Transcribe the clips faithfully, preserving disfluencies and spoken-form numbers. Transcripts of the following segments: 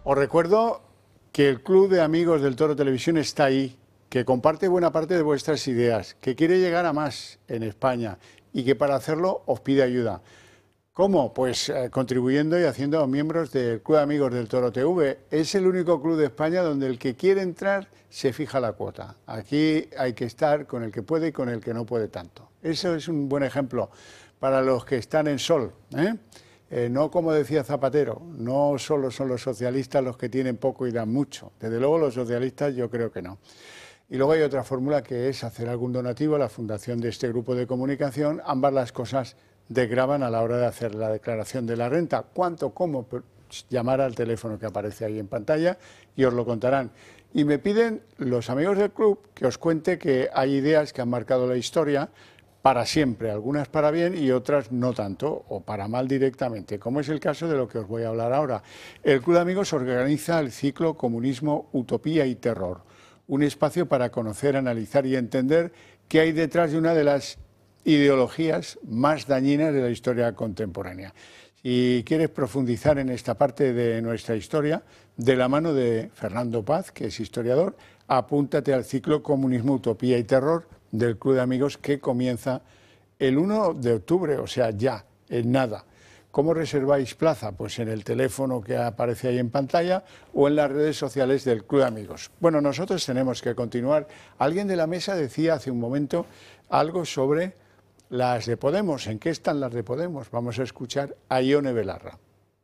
Os recuerdo que el Club de Amigos del Toro Televisión está ahí, que comparte buena parte de vuestras ideas, que quiere llegar a más en España y que para hacerlo os pide ayuda. ¿Cómo? Pues eh, contribuyendo y haciendo miembros del Club de Amigos del Toro T V. Es el único club de España donde el que quiere entrar se fija la cuota. Aquí hay que estar con el que puede y con el que no puede tanto. Eso es un buen ejemplo para los que están en sol, ¿eh? Eh, no como decía Zapatero, no solo son los socialistas los que tienen poco y dan mucho. Desde luego los socialistas yo creo que no. Y luego hay otra fórmula que es hacer algún donativo a la fundación de este grupo de comunicación. Ambas las cosas desgravan a la hora de hacer la declaración de la renta. ¿Cuánto? ¿Cómo? Pues llamar al teléfono que aparece ahí en pantalla y os lo contarán. Y me piden los amigos del club que os cuente que hay ideas que han marcado la historia para siempre, algunas para bien y otras no tanto, o para mal directamente, como es el caso de lo que os voy a hablar ahora. El Club de Amigos organiza el ciclo Comunismo, Utopía y Terror, un espacio para conocer, analizar y entender qué hay detrás de una de las ideologías más dañinas de la historia contemporánea. Si quieres profundizar en esta parte de nuestra historia, de la mano de Fernando Paz, que es historiador, apúntate al ciclo Comunismo, Utopía y Terror del Club de Amigos que comienza el uno de octubre, o sea, ya, en nada. ¿Cómo reserváis plaza? Pues en el teléfono que aparece ahí en pantalla o en las redes sociales del Club de Amigos. Bueno, nosotros tenemos que continuar. Alguien de la mesa decía hace un momento algo sobre las de Podemos. ¿En qué están las de Podemos? Vamos a escuchar a Ione Belarra.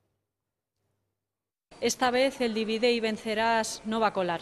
Esta vez el divide y vencerás no va a colar.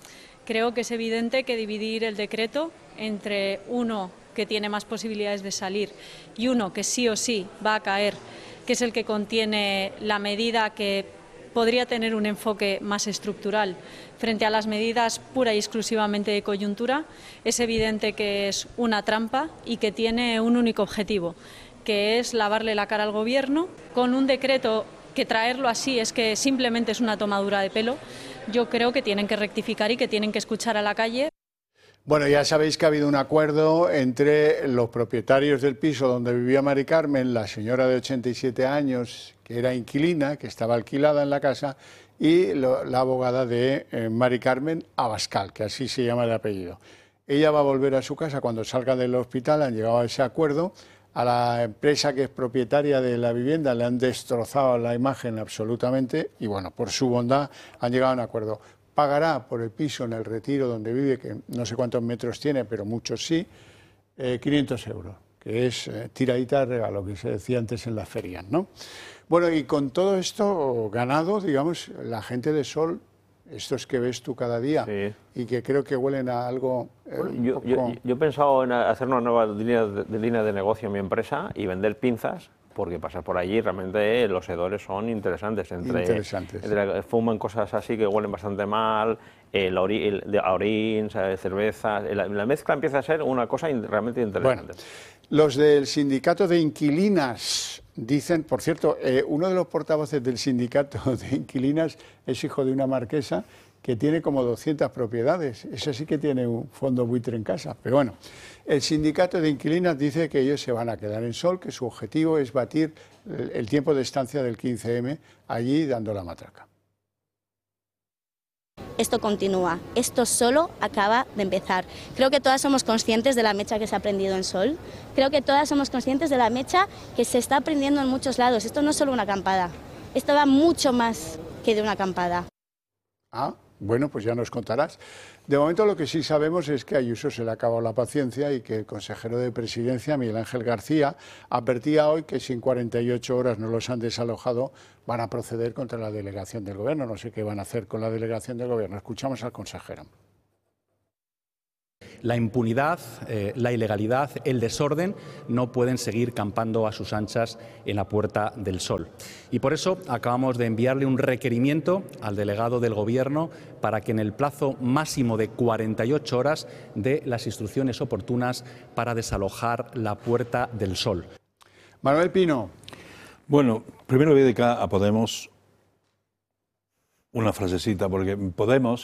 Creo que es evidente que dividir el decreto entre uno que tiene más posibilidades de salir y uno que sí o sí va a caer, que es el que contiene la medida que podría tener un enfoque más estructural frente a las medidas pura y exclusivamente de coyuntura, es evidente que es una trampa y que tiene un único objetivo, que es lavarle la cara al Gobierno con un decreto que traerlo así es que simplemente es una tomadura de pelo. Yo creo que tienen que rectificar y que tienen que escuchar a la calle. Bueno, ya sabéis que ha habido un acuerdo entre los propietarios del piso donde vivía Mari Carmen, la señora de ochenta y siete años, que era inquilina, que estaba alquilada en la casa, y lo, la abogada de eh, Mari Carmen Abascal, que así se llama el apellido. Ella va a volver a su casa cuando salga del hospital, han llegado a ese acuerdo. A la empresa que es propietaria de la vivienda le han destrozado la imagen absolutamente y, bueno, por su bondad han llegado a un acuerdo. Pagará por el piso en el Retiro donde vive, que no sé cuántos metros tiene, pero muchos sí, eh, quinientos euros, que es eh, tiradita de regalo, que se decía antes en las ferias, ¿no? Bueno, y con todo esto ganado, digamos, la gente de Sol, estos que ves tú cada día, sí, y que creo que huelen a algo... Eh, bueno, yo, poco... yo, yo he pensado en hacer una nueva línea de, de línea de negocio en mi empresa y vender pinzas, porque pasar por allí realmente los hedores son interesantes. Entre, interesantes. Entre, fuman cosas así que huelen bastante mal, el ori, el, de orín, cerveza, la, la mezcla empieza a ser una cosa realmente interesante. Bueno, los del sindicato de inquilinas dicen, por cierto, eh, uno de los portavoces del sindicato de inquilinas es hijo de una marquesa que tiene como doscientas propiedades. Ese sí que tiene un fondo buitre en casa. Pero bueno, el sindicato de inquilinas dice que ellos se van a quedar en Sol, que su objetivo es batir el, el tiempo de estancia del quince eme allí dando la matraca. Esto continúa, esto solo acaba de empezar. Creo que todas somos conscientes de la mecha que se ha prendido en Sol, creo que todas somos conscientes de la mecha que se está prendiendo en muchos lados. Esto no es solo una acampada, esto va mucho más que de una acampada. Ah, bueno, pues ya nos contarás. De momento lo que sí sabemos es que a Ayuso se le ha acabado la paciencia y que el consejero de Presidencia, Miguel Ángel García, advertía hoy que si en cuarenta y ocho horas no los han desalojado, van a proceder contra la delegación del Gobierno. No sé qué van a hacer con la delegación del Gobierno. Escuchamos al consejero. La impunidad, eh, la ilegalidad, el desorden no pueden seguir campando a sus anchas en la Puerta del Sol. Y por eso acabamos de enviarle un requerimiento al delegado del Gobierno para que en el plazo máximo de cuarenta y ocho horas dé las instrucciones oportunas para desalojar la Puerta del Sol. Manuel Pino. Bueno, primero voy a dedicar a Podemos una frasecita, porque Podemos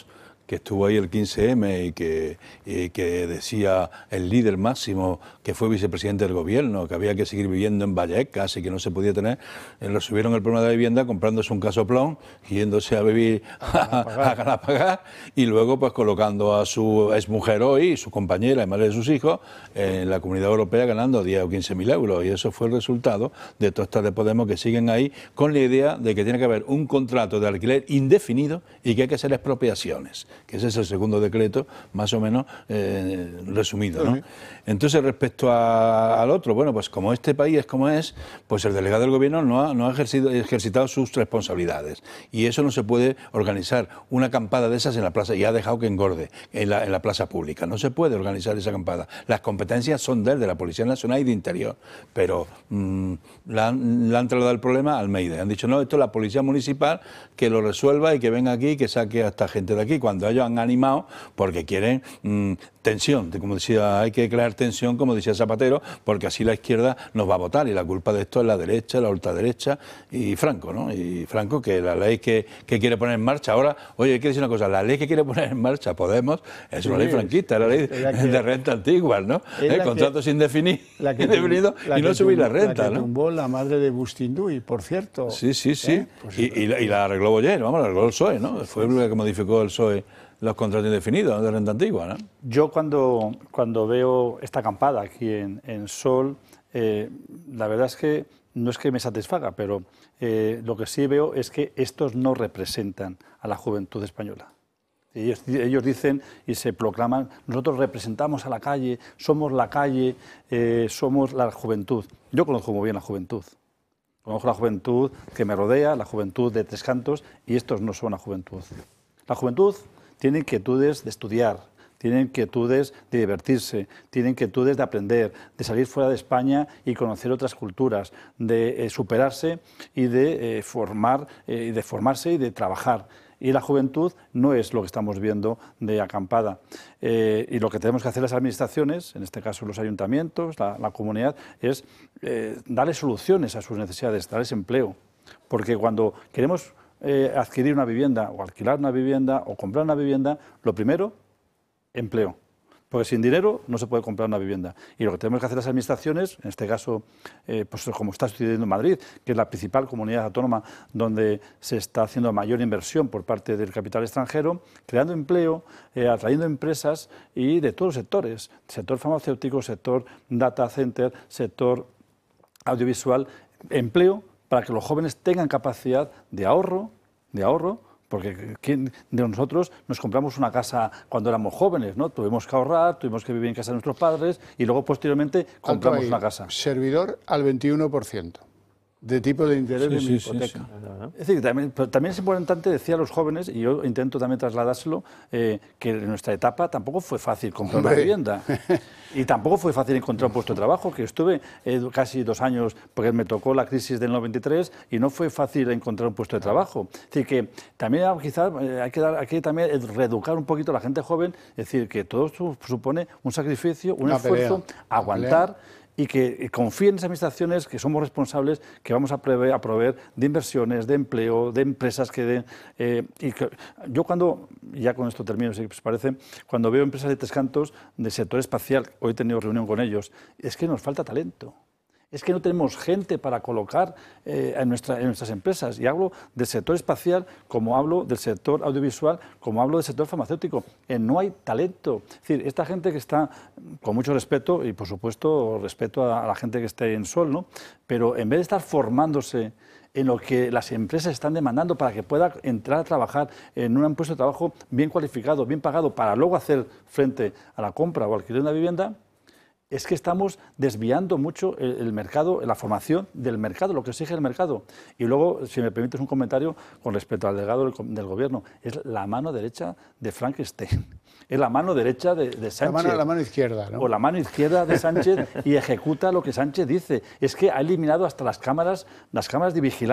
que estuvo ahí el quince eme y que, y que decía el líder máximo, que fue vicepresidente del gobierno, que había que seguir viviendo en Vallecas y que no se podía tener, eh, lo subieron el problema de la vivienda comprándose un casoplón, yéndose a vivir a, a Galapagar y luego pues colocando a su exmujer hoy y su compañera y madre de sus hijos en la Comunidad Europea ganando diez o quince mil euros, y eso fue el resultado de todas estas de Podemos que siguen ahí con la idea de que tiene que haber un contrato de alquiler indefinido y que hay que hacer expropiaciones, que ese es el segundo decreto, más o menos eh, resumido, ¿no? Entonces, respecto a, al otro, bueno, pues como este país es como es, pues el delegado del gobierno no ha, no ha ejercido, ejercitado sus responsabilidades, y eso no se puede organizar una acampada de esas en la plaza, y ha dejado que engorde en la, en la plaza pública, no se puede organizar esa acampada. Las competencias son de él, de la Policía Nacional y de Interior, pero mmm, la, la han trasladado el problema a Almeida, han dicho, no, esto es la Policía Municipal, que lo resuelva y que venga aquí y que saque a esta gente de aquí, cuando ellos han animado porque quieren mmm, tensión, como decía, hay que crear tensión, como decía Zapatero, porque así la izquierda nos va a votar, y la culpa de esto es la derecha, la ultraderecha y Franco, ¿no? Y Franco, que la ley que, que quiere poner en marcha ahora, oye, hay que decir una cosa, la ley que quiere poner en marcha Podemos es sí, una ley franquista, es la ley la que, de renta antigua, ¿no? El contrato sin definir, la que, indefinido la y no subir la renta, la que ¿no? tumbó la madre de Bustinduy, por cierto. Sí, sí, sí, ¿Eh? Pues, y, y, la, y la arregló Boyer, vamos, la arregló el P S O E, ¿no? Fue el que modificó el P S O E los contratos indefinidos de renta antigua, ¿no? Yo cuando, cuando veo esta acampada aquí en, en Sol, eh, la verdad es que no es que me satisfaga, pero eh, lo que sí veo es que estos no representan a la juventud española. Ellos, ellos dicen y se proclaman, nosotros representamos a la calle, somos la calle, eh, somos la juventud. Yo conozco muy bien la juventud. Conozco la juventud que me rodea, la juventud de Tres Cantos, y estos no son la juventud. La juventud tiene inquietudes de estudiar, tiene inquietudes de divertirse, tiene inquietudes de aprender, de salir fuera de España y conocer otras culturas, de eh, superarse y de, eh, formar, eh, de formarse y de trabajar. Y la juventud no es lo que estamos viendo de acampada. Eh, y lo que tenemos que hacer las administraciones, en este caso los ayuntamientos, la, la comunidad, es eh, darles soluciones a sus necesidades, darles empleo. Porque cuando queremos eh, adquirir una vivienda o alquilar una vivienda o comprar una vivienda, lo primero, empleo. Porque sin dinero no se puede comprar una vivienda. Y lo que tenemos que hacer las administraciones, en este caso, eh, pues como está sucediendo en Madrid, que es la principal comunidad autónoma donde se está haciendo mayor inversión por parte del capital extranjero, creando empleo, eh, atrayendo empresas y de todos los sectores, sector farmacéutico, sector data center, sector audiovisual, empleo para que los jóvenes tengan capacidad de ahorro, de ahorro, porque ¿quién de nosotros nos compramos una casa cuando éramos jóvenes, ¿no? Tuvimos que ahorrar, tuvimos que vivir en casa de nuestros padres y luego posteriormente compramos ahí, una casa. Servidor al veintiuno por ciento de tipo de interés Sí, de sí, mi sí, hipoteca. sí. Es decir, también, pero también es importante decir a los jóvenes, y yo intento también trasladárselo, eh, que en nuestra etapa tampoco fue fácil comprar Hombre. una vivienda. Y tampoco fue fácil encontrar un puesto de trabajo, que estuve eh, casi dos años, porque me tocó la crisis del noventa y tres, y no fue fácil encontrar un puesto de trabajo. Es decir, que también quizás eh, hay, que dar, hay que también reeducar un poquito a la gente joven, es decir, que todo esto supone un sacrificio, un Una esfuerzo, pelea. aguantar, y que confíen en esas administraciones, que somos responsables, que vamos a proveer, a proveer de inversiones, de empleo, de empresas que den... Eh, y que, yo cuando, ya con esto termino, si os parece, cuando veo empresas de Tres Cantos, del sector espacial, hoy he tenido reunión con ellos, es que nos falta talento. Es que no tenemos gente para colocar eh, en, nuestra, en nuestras empresas. Y hablo del sector espacial, como hablo del sector audiovisual, como hablo del sector farmacéutico. Eh, no hay talento. Es decir, esta gente que está, con mucho respeto, y por supuesto respeto a, a la gente que esté en Sol, ¿no? Pero en vez de estar formándose en lo que las empresas están demandando para que pueda entrar a trabajar en un puesto de trabajo bien cualificado, bien pagado, para luego hacer frente a la compra o alquiler de una vivienda, es que estamos desviando mucho el, el mercado, la formación del mercado, lo que exige el mercado. Y luego, si me permites un comentario con respecto al delegado del, del gobierno, es la mano derecha de Frankenstein, es la mano derecha de, de Sánchez. La mano, la mano izquierda, ¿no? O la mano izquierda de Sánchez y ejecuta lo que Sánchez dice. Es que ha eliminado hasta las cámaras, las cámaras de vigilancia.